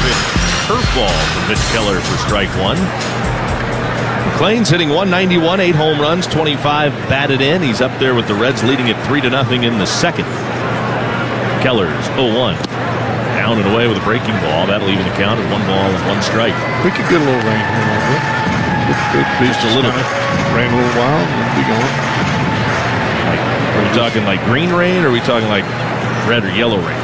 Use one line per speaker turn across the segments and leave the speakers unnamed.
pitch curveball from Mitch Keller for strike one. McLean's hitting .191, 8 home runs, 25 batted in. He's up there with the Reds leading it 3-0 in the second. Keller's 0-1. Down and away with a breaking ball. That'll even the count at 1 ball and 1 strike.
We could get a little rain here a little bit. Good
Just a little bit.
Rain a little while and we'll be going.
Are we talking like green rain or are we talking like red or yellow rain?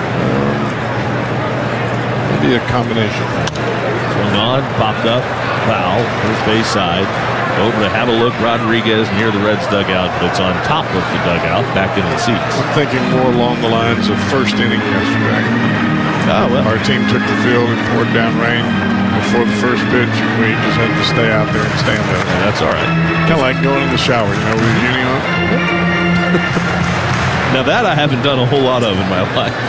Maybe a combination.
Swung on, popped up, foul, first base side. Over to have a look, Rodriguez near the Reds dugout, but it's on top of the dugout, back into the seats.
I'm thinking more along the lines of first inning yesterday.
Oh, well.
Our team took the field and poured down rain before the first pitch, and we just had to stay out there and stand there.
Yeah, that's all right.
Kind of like going in the shower, you know, with a uni on.
Now that I haven't done a whole lot of in my life.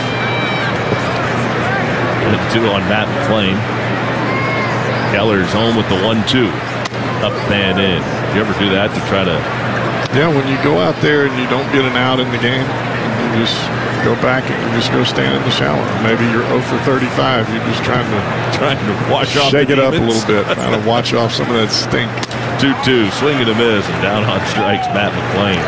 Two on Matt McLean. Keller's home with the 1-2. Up and in. Did you ever do that to try to...
Yeah, when you go out there and you don't get an out in the game, you just go back and you just go stand in the shower. Maybe you're 0 for 35. You're just trying to
wash off
shake
the
it up a
demons.
little bit, trying to wash off some of that stink.
2-2, swing and a miss, and down on strikes, Matt McLean.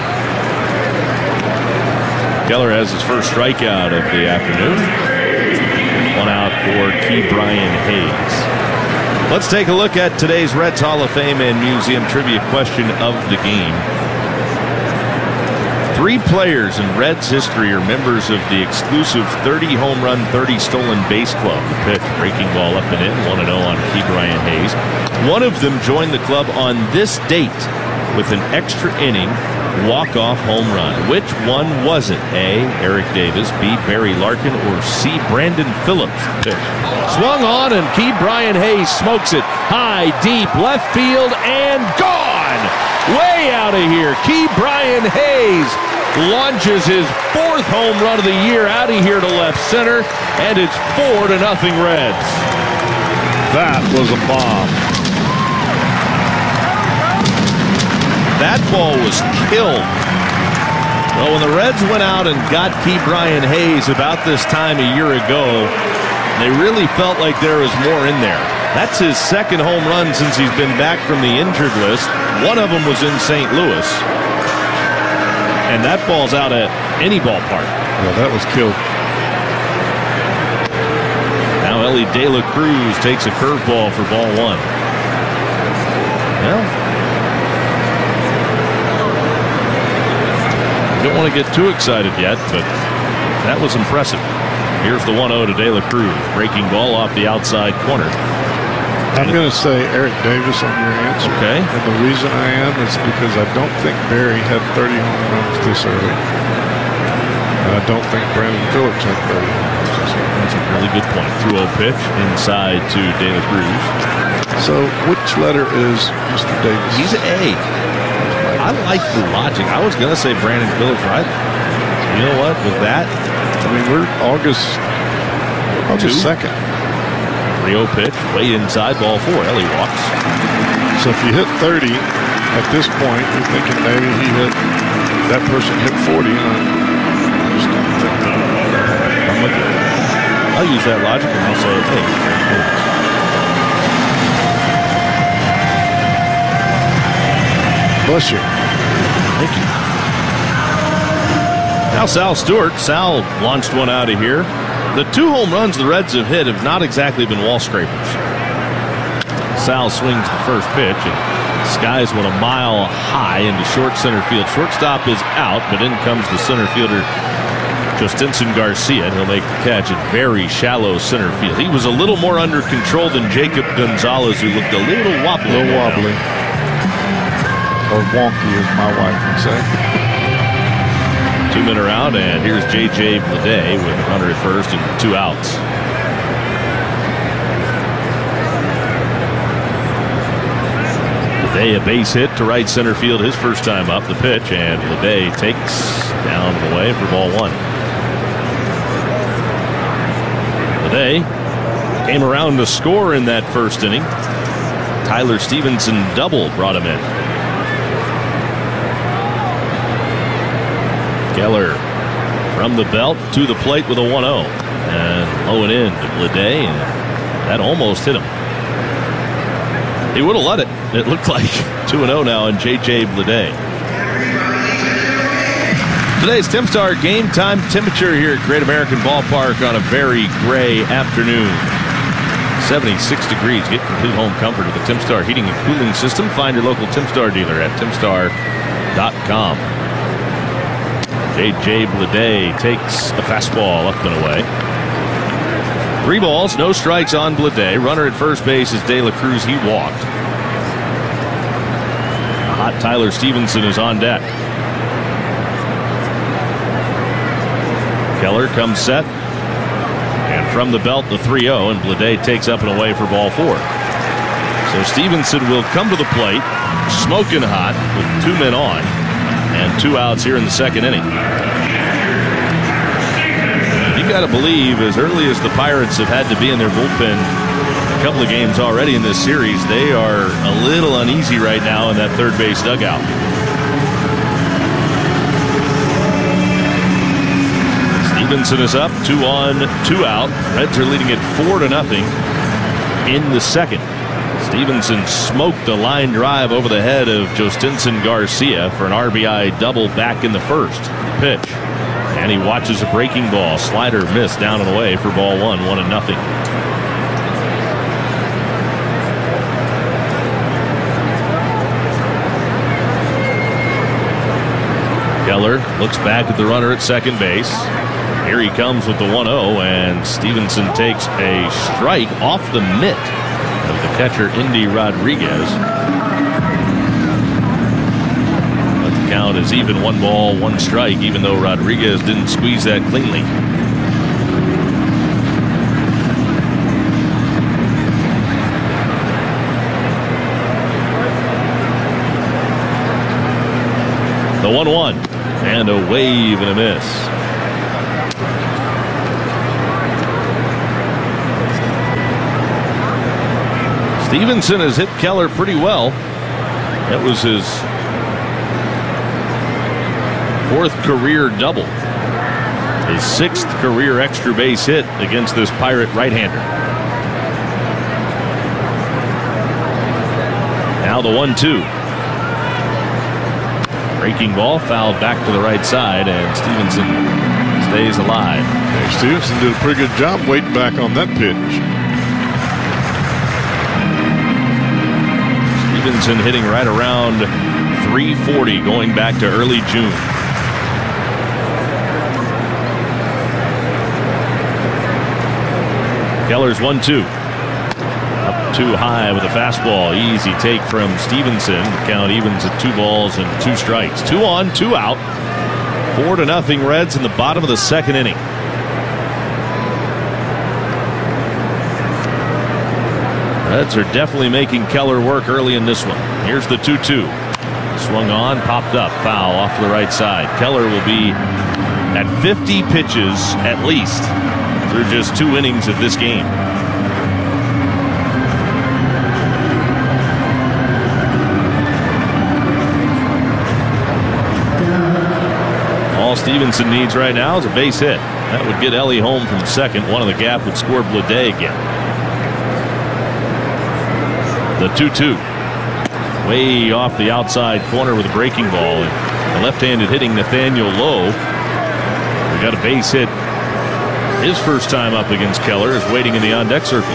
Keller has his first strikeout of the afternoon. 1 out for Ke'Bryan Hayes. Let's take a look at today's Reds Hall of Fame and Museum trivia question of the game. 3 players in Reds history are members of the exclusive 30 home run, 30 stolen base club. The pitch, breaking ball up and in, 1-0 on Ke'Bryan Hayes. One of them joined the club on this date with an extra inning walk-off home run. Which one was it? A, Eric Davis, B, Barry Larkin, or C, Brandon Phillips? Pitch. Swung on, and Ke'Bryan Hayes smokes it high, deep, left field, and gone! Way out of here. Ke'Bryan Hayes launches his 4th home run of the year out of here to left center, and it's 4-0 Reds.
That was a bomb.
That ball was killed. Well, when the Reds went out and got Ke'Bryan Hayes about this time a year ago, they really felt like there was more in there. That's his 2nd home run since he's been back from the injured list. One of them was in St. Louis. And that ball's out at any ballpark.
Yeah, that was killed.
Now Elly De La Cruz takes a curveball for ball 1. Well, don't want to get too excited yet, but that was impressive. Here's the 1-0 to De La Cruz. Breaking ball off the outside corner.
I'm going to say Eric Davis on your answer.
Okay.
And the reason I am is because I don't think Barry had 30 home runs this early. And I don't think Brandon Phillips had 30 home runs this early.
That's a really good point. 2-0 pitch inside to De La Cruz.
So which letter is Mr. Davis?
He's an A. I like the logic. I was going to say Brandon Phillips, right? You know what? With that,
I mean, we're August 2nd.
3-0 pitch, way inside, ball 4. Elly walks.
So if you hit 30 at this point, you're thinking maybe that person hit 40.
I'm with you. I'll use that logic and I'll say, hey.
Bless you.
Thank you. Now Sal Stewart. Sal launched one out of here. The 2 home runs the Reds have hit have not exactly been wall scrapers. Sal swings the first pitch and skies one a mile high into short center field. Shortstop is out, but in comes the center fielder, Justinson Garcia. He'll make the catch at very shallow center field. He was a little more under control than Jacob Gonzalez, who looked a little wobbly.
A little wobbly. Or wonky, as my wife would say.
2 men are out, and here's J.J. Bleday with a runner at first and 2 outs. Bleday a base hit to right center field his first time up. The pitch, and Bleday takes down the way for ball 1. Bleday came around to score in that first inning. Tyler Stevenson double brought him in. Keller from the belt to the plate with a 1-0. And low and in to Bleday. And That almost hit him. He would have let it. It looked like 2-0 now in J.J. Bleday. Today's Telstar game time temperature here at Great American Ballpark on a very gray afternoon. 76 degrees. Get complete home comfort with the Telstar heating and cooling system. Find your local Telstar dealer at telstar.com. J.J. Bleday takes a fastball up and away. 3 balls, no strikes on Bleday. Runner at first base is De La Cruz. He walked. A hot Tyler Stevenson is on deck. Keller comes set. And from the belt, the 3-0, and Bleday takes up and away for ball 4. So Stevenson will come to the plate, smoking hot with 2 men on, and 2 outs here in the second inning. You got to believe, as early as the Pirates have had to be in their bullpen a couple of games already in this series, they are a little uneasy right now in that third base dugout. Stevenson is up, 2 on, 2 out. Reds are leading it 4-0 in the second. Stevenson smoked a line drive over the head of Jostinson Garcia for an RBI double back in the first. Pitch. And he watches a breaking ball. Slider missed down and away for ball 1, 1-0. Keller looks back at the runner at second base. Here he comes with the 1-0, and Stevenson takes a strike off the mitt of the catcher, Indy Rodriguez. But the count is even, 1 ball, 1 strike, even though Rodriguez didn't squeeze that cleanly. The 1-1, and a wave and a miss. Stevenson has hit Keller pretty well. That was his 4th career double. His 6th career extra base hit against this Pirate right-hander. Now the 1-2. Breaking ball, fouled back to the right side, and Stevenson stays alive.
Yeah, Stevenson did a pretty good job waiting back on that pitch.
Stevenson hitting right around 340 going back to early June. Keller's 1-2. Up too high with a fastball. Easy take from Stevenson. The count evens at 2 balls and 2 strikes. 2 on, 2 out. 4-0 Reds in the bottom of the second inning. Reds are definitely making Keller work early in this one. Here's the 2-2. Swung on, popped up, foul off the right side. Keller will be at 50 pitches at least through just 2 innings of this game. All Stevenson needs right now is a base hit. That would get Ellie home from second. One of the gap would score Bleday again. The 2-2. Way off the outside corner with a breaking ball. And the left-handed hitting Nathaniel Lowe. We got a base hit. His first time up against Keller is waiting in the on-deck circle.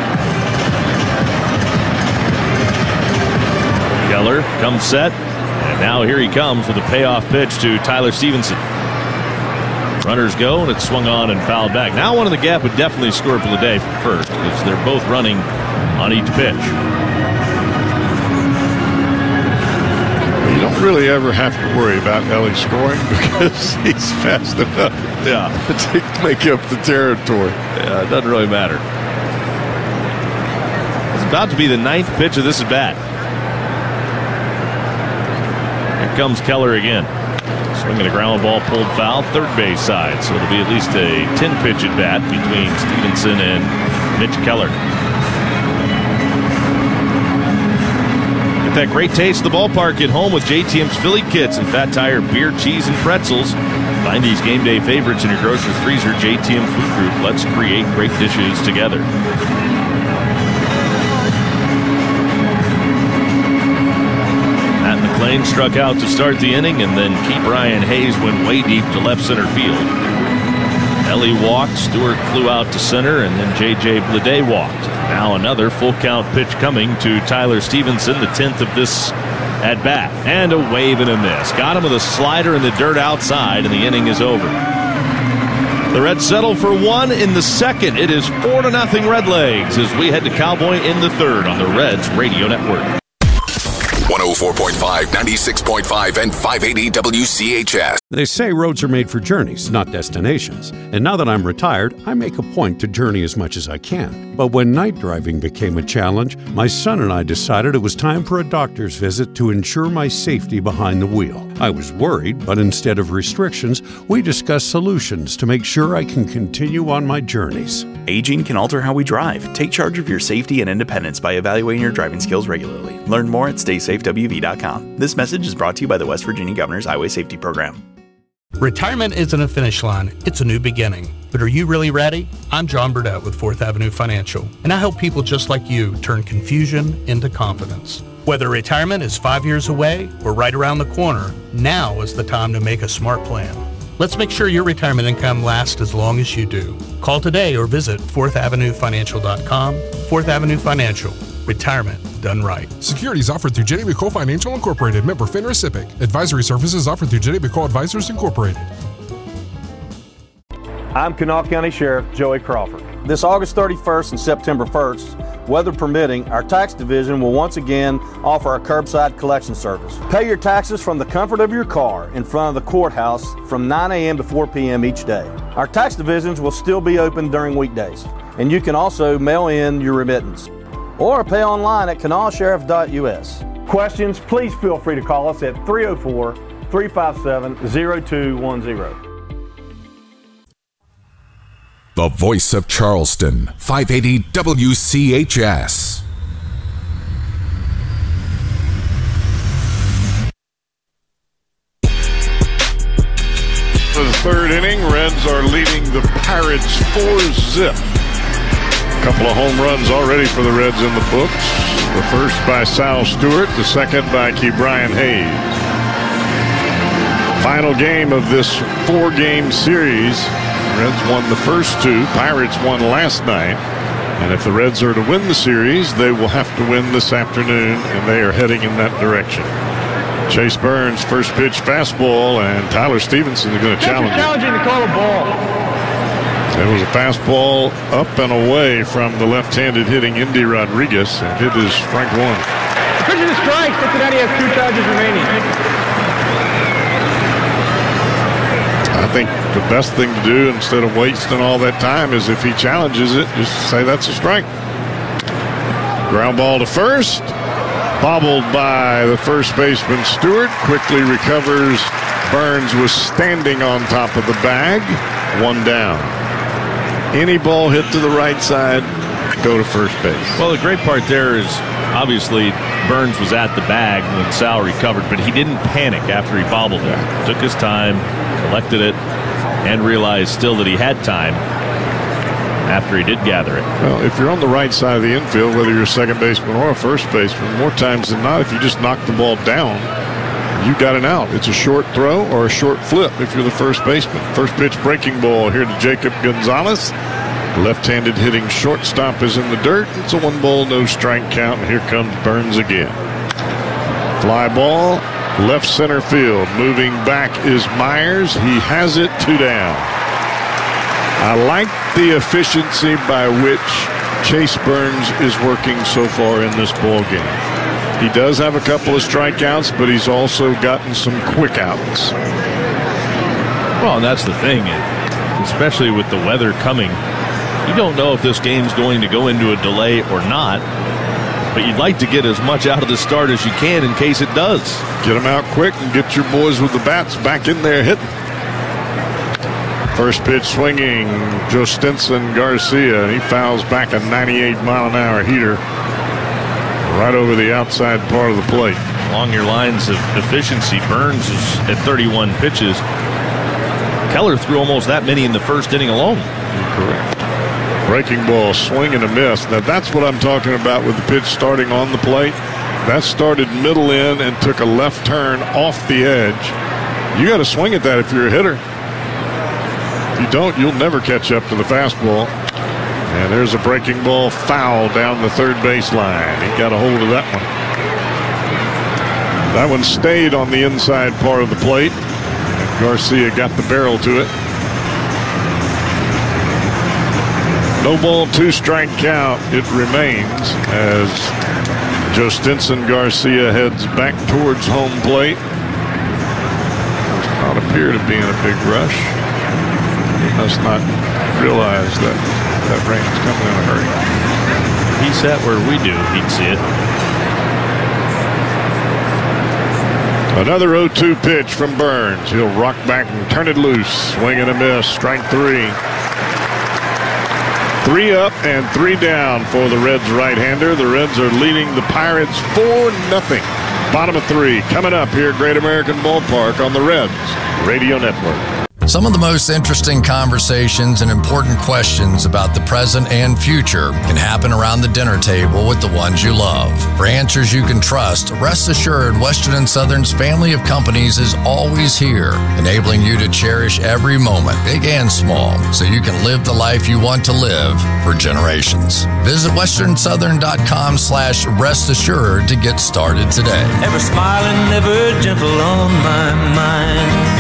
Keller comes set. And now here he comes with a payoff pitch to Tyler Stevenson. Runners go, and it's swung on and fouled back. Now one of the gap would definitely score Bleday from first because they're both running on each pitch.
You don't really ever have to worry about Ellie scoring because he's fast enough to make up the territory.
Yeah, it doesn't really matter. It's about to be the 9th pitch of this at bat. Here comes Keller again. Swinging a ground ball, pulled foul, third base side. So it'll be at least a 10-pitch at bat between Stevenson and Mitch Keller. Get that great taste of the ballpark at home with JTM's Philly Kits and Fat Tire beer, cheese, and pretzels. Find these game day favorites in your grocer's freezer. JTM Food Group. Let's create great dishes together. Lane struck out to start the inning, and then Ke'Bryan Hayes went way deep to left center field. Ellie walked, Stewart flew out to center, and then J.J. Bleday walked. Now another full count pitch coming to Tyler Stevenson, the 10th of this at-bat. And a wave and a miss. Got him with a slider in the dirt outside, and the inning is over. The Reds settle for one in the second. It is 4-0 Redlegs as we head to Cowboy in the third on the Reds Radio Network.
104.5, 96.5, and 580 WCHS.
They say roads are made for journeys, not destinations. And now that I'm retired, I make a point to journey as much as I can. But when night driving became a challenge, my son and I decided it was time for a doctor's visit to ensure my safety behind the wheel. I was worried, but instead of restrictions, we discussed solutions to make sure I can continue on my journeys.
Aging can alter how we drive. Take charge of your safety and independence by evaluating your driving skills regularly. Learn more at StaySafeWV.com. This message is brought to you by the West Virginia Governor's Highway Safety Program.
Retirement isn't a finish line, it's a new beginning. But are you really ready? I'm John Burdett with 4th Avenue Financial, and I help people just like you turn confusion into confidence. Whether retirement is 5 years away or right around the corner, now is the time to make a smart plan. Let's make sure your retirement income lasts as long as you do. Call today or visit 4thavenuefinancial.com. 4th Avenue Financial. Retirement done right.
Securities offered through Jenny McCall Financial Incorporated, member FINRA SIPC. Advisory services offered through Jenny McCall Advisors Incorporated.
I'm Kanawha County Sheriff Joey Crawford. This August 31st and September 1st, weather permitting, our tax division will once again offer a curbside collection service. Pay your taxes from the comfort of your car in front of the courthouse from 9 a.m. to 4 p.m. each day. Our tax divisions will still be open during weekdays, and you can also mail in your remittance or pay online at kanawhasheriff.us. Questions, please feel free to call us at 304-357-0210.
The voice of Charleston, 580 WCHS.
For the third inning, Reds are leading the Pirates 4-0. A couple of home runs already for the Reds in the books. The first by Sal Stewart, the second by Ke'Bryan Hayes. Final game of this four-game series. Reds won the first two. Pirates won last night. And if the Reds are to win the series, they will have to win this afternoon, and they are heading in that direction. Chase Burns, first pitch fastball, and Tyler Stevenson is going to challenge him.
Challenging to call a ball.
It was a fastball up and away from the left-handed hitting Indy Rodriguez, and it is strike one.
Pitch is a strike. Cincinnati has 2 charges remaining.
I think the best thing to do instead of wasting all that time is if he challenges it, just say that's a strike. Ground ball to first. Bobbled by the first baseman Stewart. Quickly recovers. Burns was standing on top of the bag. One down. Any ball hit to the right side, go to first base.
Well, the great part there is obviously Burns was at the bag when Sal recovered, but he didn't panic after he bobbled it. Took his time, collected it, and realized still that he had time after he did gather it.
Well, if you're on the right side of the infield, whether you're a second baseman or a first baseman, more times than not, if you just knock the ball down, you got an out. It's a short throw or a short flip if you're the first baseman. First pitch breaking ball here to Jacob Gonzalez. Left-handed hitting shortstop is in the dirt. It's a 1-ball, no strike count. And here comes Burns again. Fly ball, left center field. Moving back is Myers. He has it, 2 down. I like the efficiency by which Chase Burns is working so far in this ball game. He does have a couple of strikeouts, but he's also gotten some quick outs.
Well, and that's the thing, especially with the weather coming. You don't know if this game's going to go into a delay or not, but you'd like to get as much out of the start as you can in case it does.
Get them out quick and get your boys with the bats back in there hitting. First pitch swinging, Jostinson Garcia. He fouls back a 98-mile-an-hour heater right over the outside part of the plate.
Along your lines of efficiency, Burns is at 31 pitches. Keller threw almost that many in the first inning alone.
Correct. Breaking ball, swing and a miss. Now that's what I'm talking about with the pitch starting on the plate. That started middle in and took a left turn off the edge. You got to swing at that if you're a hitter. If you don't, you'll never catch up to the fastball. And there's a breaking ball foul down the third baseline. He got a hold of that one. That one stayed on the inside part of the plate. Garcia got the barrel to it. No ball, 2-strike count. It remains as Joe Stinson Garcia heads back towards home plate. Does not appear to be in a big rush. He must not realize that rain's coming in a hurry.
If he sat where we do, he'd see it.
Another 0-2 pitch from Burns. He'll rock back and turn it loose. Swing and a miss. Strike 3. 3 up and 3 down for the Reds right-hander. The Reds are leading the Pirates 4-0. Bottom of 3 coming up here at Great American Ballpark on the Reds Radio Network.
Some of the most interesting conversations and important questions about the present and future can happen around the dinner table with the ones you love. For answers you can trust, rest assured Western & Southern's family of companies is always here, enabling you to cherish every moment, big and small, so you can live the life you want to live for generations. Visit westernsouthern.com/rest assured to get started today.
Ever smiling, ever gentle on my mind.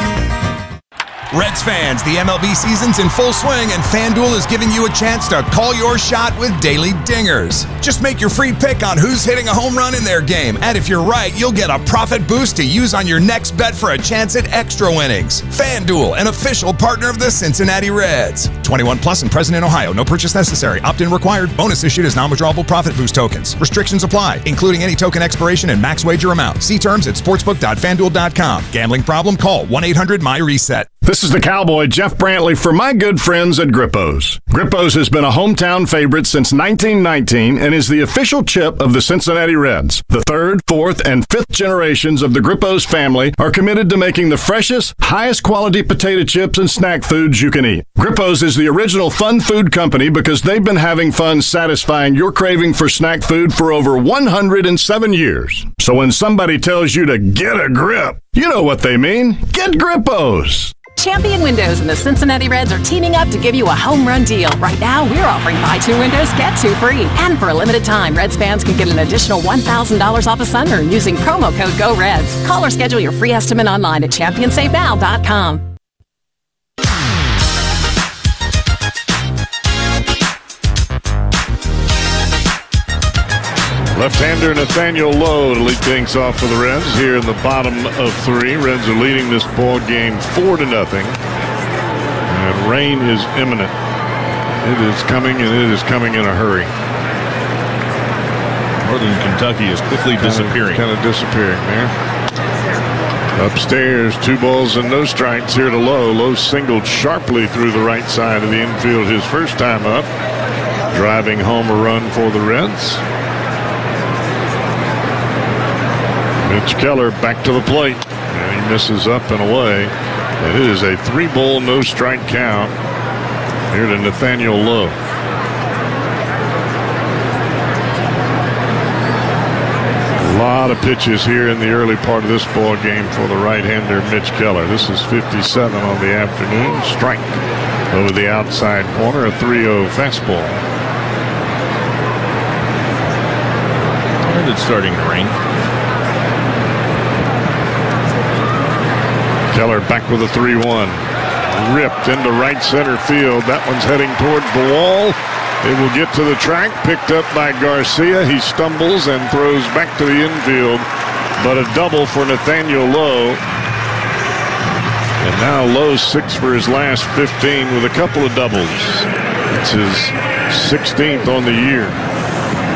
Reds fans, the MLB season's in full swing, and FanDuel is giving you a chance to call your shot with daily dingers. Just make your free pick on who's hitting a home run in their game, and if you're right, you'll get a profit boost to use on your next bet for a chance at extra winnings. FanDuel, an official partner of the Cincinnati Reds. 21 plus and present in Ohio. No purchase necessary. Opt-in required. Bonus issued as non-withdrawable profit boost tokens. Restrictions apply, including any token expiration and max wager amount. See terms at sportsbook.fanduel.com. Gambling problem? Call 1-800-MY-RESET.
This is the Cowboy, Jeff Brantley, for my good friends at Grippos. Grippos has been a hometown favorite since 1919 and is the official chip of the Cincinnati Reds. The 3rd, 4th, and 5th generations of the Grippos family are committed to making the freshest, highest quality potato chips and snack foods you can eat. Grippos is the original fun food company because they've been having fun satisfying your craving for snack food for over 107 years. So when somebody tells you to get a grip, you know what they mean. Get Grippos.
Champion Windows and the Cincinnati Reds are teaming up to give you a home run deal. Right now, we're offering buy 2 windows, get 2 free. And for a limited time, Reds fans can get an additional $1,000 off a sunroom using promo code GOREDS. Call or schedule your free estimate online at championsavenow.com.
Left-hander Nathaniel Lowe to lead things off for the Reds here in the bottom of 3. Reds are leading this ball game 4-0. And rain is imminent. It is coming, and it is coming in a hurry.
Northern Kentucky is quickly disappearing.
Kind of disappearing there. Upstairs, 2 balls and no strikes here to Lowe. Lowe singled sharply through the right side of the infield his first time up, driving home a run for the Reds. Mitch Keller back to the plate, and he misses up and away. And it is a 3-ball, no-strike count here to Nathaniel Lowe. A lot of pitches here in the early part of this ball game for the right-hander Mitch Keller. This is 57 on the afternoon. Strike over the outside corner, a 3-0 fastball.
And it's starting to rain.
Keller back with a 3-1. Ripped into right center field. That one's heading towards the wall. It will get to the track. Picked up by Garcia. He stumbles and throws back to the infield. But a double for Nathaniel Lowe. And now Lowe's 6 for his last 15 with a couple of doubles. It's his 16th on the year.